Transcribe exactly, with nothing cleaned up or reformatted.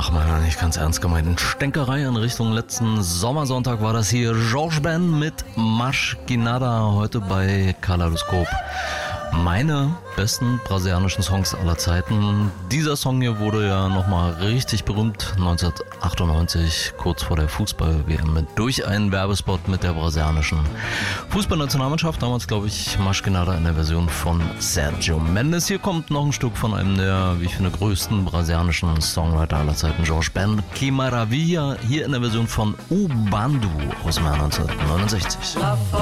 Ach man, nicht ganz ernst gemeint. Stänkerei in Richtung letzten Sommersonntag war das hier. Jorge Ben mit Maschkinada heute bei Kaleidoskop. Meine besten brasilianischen Songs aller Zeiten. Dieser Song hier wurde ja nochmal richtig berühmt neunzehnhundertachtundneunzig, kurz vor der Fußball-W M, durch einen Werbespot mit der brasilianischen Fußballnationalmannschaft. Damals, glaube ich, Maschkinada in der Version von Sergio Mendes. Hier kommt noch ein Stück von einem der, wie ich finde, größten brasilianischen Songwriter aller Zeiten, Jorge Ben. Que Maravilla, hier in der Version von U Bando aus dem Jahr neunzehnhundertneunundsechzig.